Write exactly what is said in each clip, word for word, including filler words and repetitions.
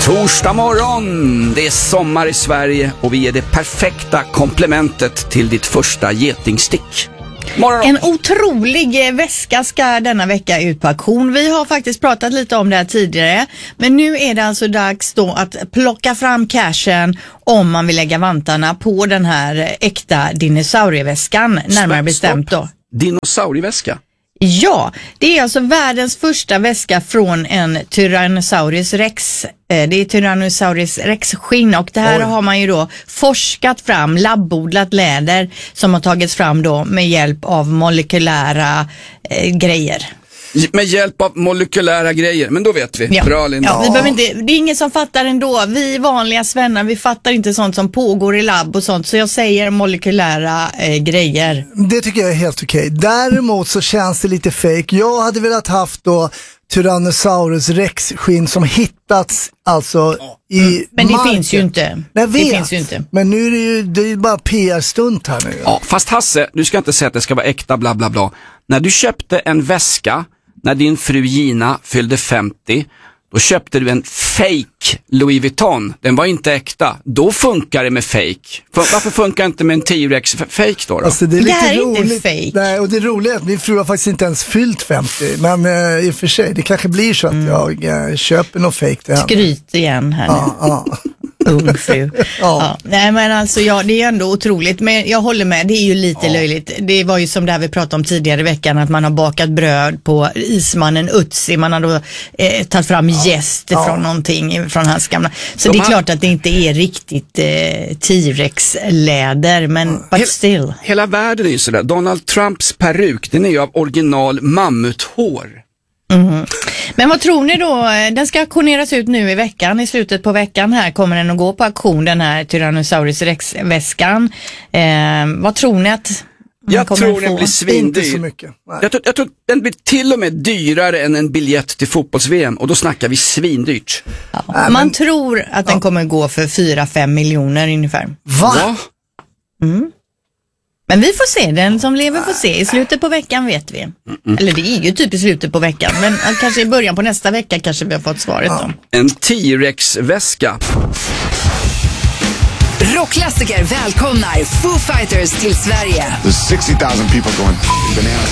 Torsdag morgon, det är sommar i Sverige och vi är det perfekta komplementet till ditt första getingstick. Morgon. En otrolig väska ska denna vecka ut på auktion. Vi har faktiskt pratat lite om det här tidigare, men nu är det alltså dags då att plocka fram cashen om man vill lägga vantarna på den här äkta dinosaurieväskan, närmare bestämt då. Dinosaurieväska? Ja, det är alltså världens första väska från en Tyrannosaurus rex. Det är Tyrannosaurus rex-skinn och det här Oj. har man ju då forskat fram, labbodlat läder som har tagits fram då med hjälp av molekylära eh, grejer. Med hjälp av molekylära grejer, men då vet vi. Ja. Bra, Linda. Ja, vi behöver inte, det är ingen som fattar ändå. Vi vanliga svennar, vi fattar inte sånt som pågår i labb och sånt. Så jag säger molekylära eh, grejer. Det tycker jag är helt okej. Däremot så känns det lite fake. Jag hade velat haft då Tyrannosaurus rex-skinn som hittats alltså i Men det marken. finns ju inte. Jag vet, det finns ju inte. Men nu är det ju, det är ju bara P R-stunt här nu. Ja, fast Hasse, du ska inte säga att det ska vara äkta bla bla bla. När du köpte en väska när din fru Gina fyllde femtio, då köpte du en fake Louis Vuitton. Den var inte äkta. Då funkar det med fake. Varför funkar det inte med en T-Rex fake då? då? Alltså, det är lite det här är roligt. inte fake. Nej, och det är roligt att min fru har faktiskt inte ens fyllt femtio. Men eh, i och för sig, det kanske blir så att mm. jag eh, köper något fake till henne. Skryt igen här nu. Ja, ja. Ung fru. Ja. Ja. Nej men alltså ja, det är ändå otroligt, men jag håller med, det är ju lite ja. löjligt. Det var ju som det här vi pratade om tidigare i veckan, att man har bakat bröd på ismannen Utsi, man har då eh, tagit fram ja. gäst ja. från någonting från hans gamla, så De det är har... klart att det inte är riktigt eh, T-Rex-läder, men ja. but Hel- still. Hela världen är ju sådär, Donald Trumps peruk, den är ju av original mammuthår. Mm. Men vad tror ni då? Den ska auktioneras ut nu i veckan. I slutet på veckan här kommer den att gå på auktion, den här Tyrannosaurus rex-väskan. Eh, vad tror ni att jag kommer tror att få? den blir svindyr. Inte så mycket. Jag tror, jag tror den blir till och med dyrare än en biljett till fotbolls-V M, och då snackar vi svindyrt. Ja. Man men... tror att den ja. kommer gå för fyra fem miljoner ungefär. Va? Va? Mm. Men vi får se, den som lever får se. I slutet på veckan vet vi. Mm-mm. Eller det är ju typ i slutet på veckan, men kanske i början på nästa vecka kanske vi har fått svaret ja. om. En T-Rex-väska. Rockklassiker välkomnar Foo Fighters till Sverige. There's sixty thousand people going bananas.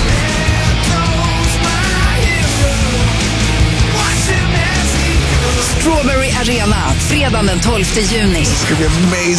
Strawberry Arena, fredagen den tolfte juni. It's gonna be amazing.